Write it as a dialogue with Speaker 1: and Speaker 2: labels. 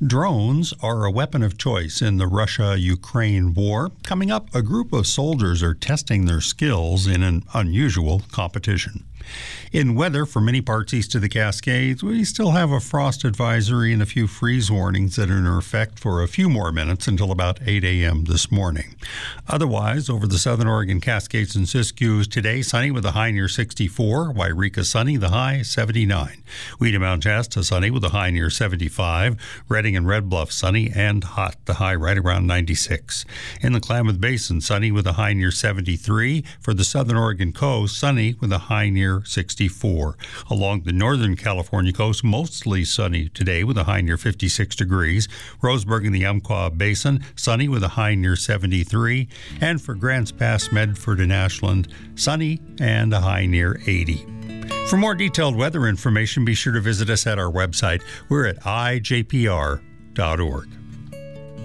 Speaker 1: Drones are a weapon of choice in the Russia-Ukraine war. Coming up, a group of soldiers are testing their skills in an unusual competition. In weather, for many parts east of the Cascades, we still have a frost advisory and a few freeze warnings that are in effect for a few more minutes until about 8 a.m. this morning. Otherwise, over the southern Oregon Cascades and Siskiyous today, sunny with a high near 64. Wairika sunny, the high 79. Weeda Mount Shasta sunny with a high near 75. Redding and Red Bluff sunny and hot, the high right around 96. In the Klamath Basin, sunny with a high near 73. For the southern Oregon coast, sunny with a high near 64. Along the northern California coast, mostly sunny today with a high near 56 degrees. Roseburg in the Umpqua Basin, sunny with a high near 73. And for Grants Pass, Medford and Ashland, sunny and a high near 80. For more detailed weather information, be sure to visit us at our website. We're at ijpr.org.